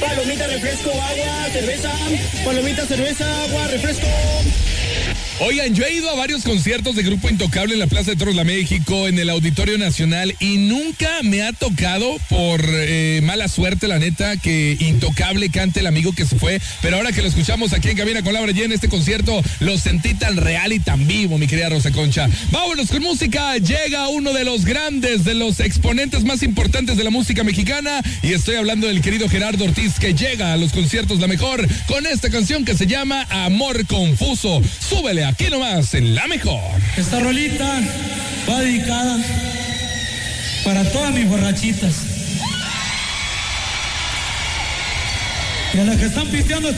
Palomita, refresco, agua, cerveza. Palomita, cerveza, agua, refresco. Oigan, yo he ido a varios conciertos de Grupo Intocable en la Plaza de Toros de México, en el Auditorio Nacional, y nunca me ha tocado, por mala suerte, la neta, que Intocable cante El Amigo que se fue, pero ahora que lo escuchamos aquí en Cabina con Laura G en este concierto, lo sentí tan real y tan vivo, mi querida Rosa Concha. Vámonos con música, llega uno de los grandes, de los exponentes más importantes de la música mexicana, y estoy hablando del querido Gerardo Ortiz, que llega a los conciertos La Mejor con esta canción que se llama Amor Confuso. Súbele aquí nomás en La Mejor. Esta rolita va dedicada para todas mis borrachitas y a las que están pisteando.